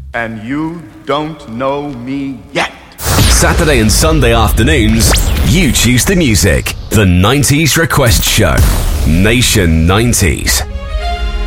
And you don't know me yet. Saturday and Sunday afternoons, you choose the music. The 90s Request Show. Nation 90s.